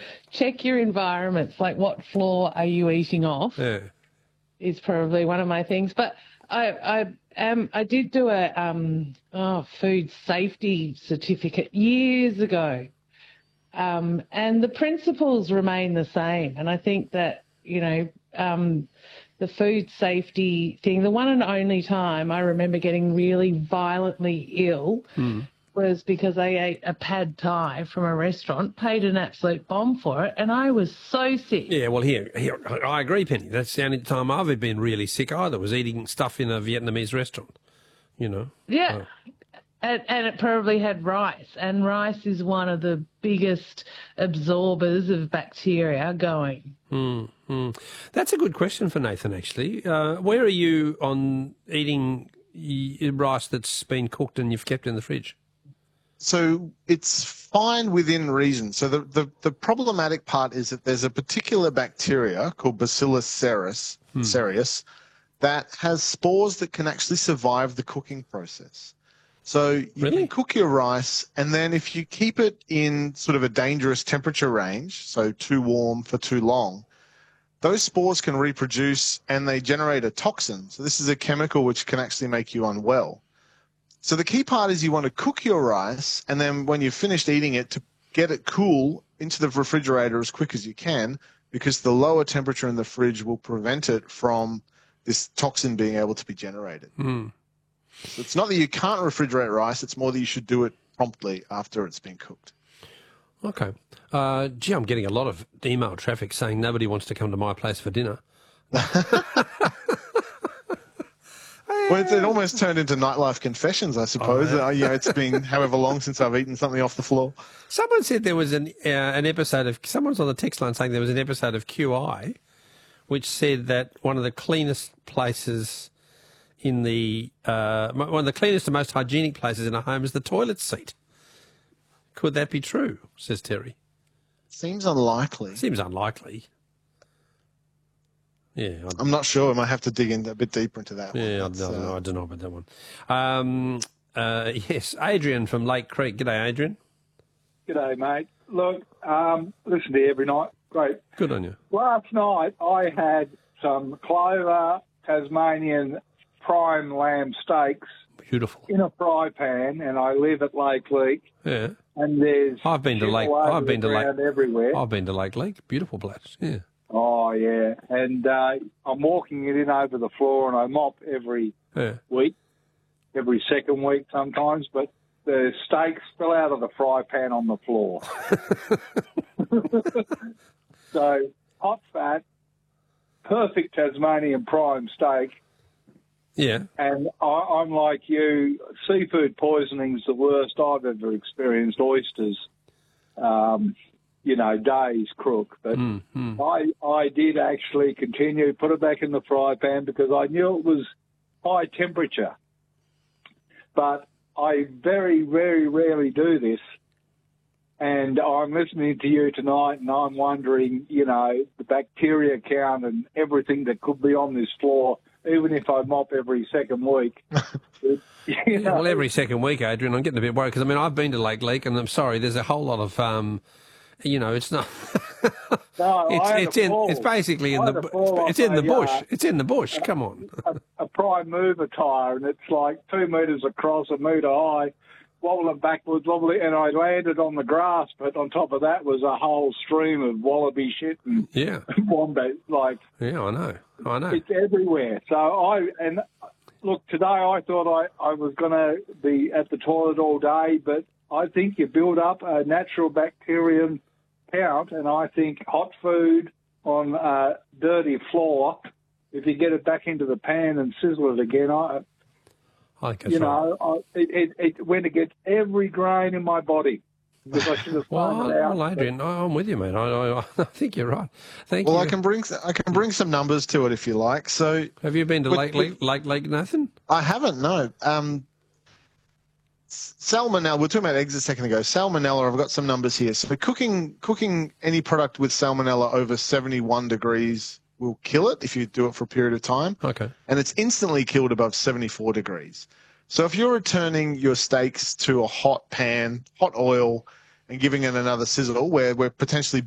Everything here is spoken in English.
check your environments, like what floor are you eating off? Yeah. Is probably one of my things. But I did do a food safety certificate years ago, and the principles remain the same. And I think that the food safety thing, the one and only time I remember getting really violently ill was because I ate a pad thai from a restaurant, paid an absolute bomb for it, and I was so sick. Yeah, well, here, I agree, Penny. That's the only time I've ever been really sick either, was eating stuff in a Vietnamese restaurant, Yeah, and it probably had rice, and rice is one of the biggest absorbers of bacteria going. That's a good question for Nathan, actually. Where are you on eating rice that's been cooked and you've kept in the fridge? So it's fine within reason. So the problematic part is that there's a particular bacteria called Bacillus cereus that has spores that can actually survive the cooking process. So you can cook your rice, and then if you keep it in sort of a dangerous temperature range, so too warm for too long, those spores can reproduce and they generate a toxin. So this is a chemical which can actually make you unwell. So the key part is you want to cook your rice, and then when you've finished eating it, to get it cool into the refrigerator as quick as you can, because the lower temperature in the fridge will prevent it from this toxin being able to be generated. So it's not that you can't refrigerate rice, it's more that you should do it promptly after it's been cooked. Okay. Gee, I'm getting a lot of email traffic saying nobody wants to come to my place for dinner. Well, it almost turned into nightlife confessions, I suppose. Oh, yeah. It's been however long since I've eaten something off the floor. Someone said there was an episode of... Someone's on the text line saying there was an episode of QI which said that one of the cleanest places in the... one of the cleanest and most hygienic places in a home is the toilet seat. Could that be true, says Terry? Seems unlikely. Seems unlikely. Yeah, I'm not sure. I might have to dig in a bit deeper into that one. Yeah, I don't know about that one. Yes, Adrian from Lake Creek. G'day, Adrian. G'day, mate. Look, listen to you every night. Great. Good on you. Last night I had some Clover Tasmanian prime lamb steaks. Beautiful. In a fry pan, and I live at Lake Leak. Yeah. And there's I've been to Lake everywhere. I've been to Lake Leak. Beautiful place. Yeah. Oh, yeah. And I'm walking it in over the floor, and I mop every week, every second week sometimes, but the steaks fell out of the fry pan on the floor. So, hot fat, perfect Tasmanian prime steak. Yeah. And I'm like you, seafood poisoning's the worst I've ever experienced. Oysters. Days crook. But I did actually continue, put it back in the fry pan because I knew it was high temperature. But I very, very rarely do this. And I'm listening to you tonight and I'm wondering, the bacteria count and everything that could be on this floor, even if I mop every second week. Well, every second week, Adrian, I'm getting a bit worried because, I've been to Lake Leak and I'm sorry, there's a whole lot of... it's not. No, it's basically in the bush. It's in the bush. Come on. A prime mover tyre, and it's like 2 metres across, a metre high, wobbling backwards, and I landed on the grass. But on top of that was a whole stream of wallaby shit and wombat. Yeah, I know. It's everywhere. So look, today I thought I was going to be at the toilet all day, but I think you build up a natural bacterium count, and I think hot food on a dirty floor, if you get it back into the pan and sizzle it again, I think that's right. When it gets every grain in my body, because I should have thrown it out. Well, Adrian, I'm with you, mate. I think you're right. Thank you. Well, I can bring some numbers to it if you like. So, have you been to Lake Leak, Nathan? I haven't. No. Salmonella, we were talking about eggs a second ago. Salmonella, I've got some numbers here. So cooking any product with salmonella over 71 degrees will kill it if you do it for a period of time. Okay. And it's instantly killed above 74 degrees. So if you're returning your steaks to a hot pan, hot oil, and giving it another sizzle where we're potentially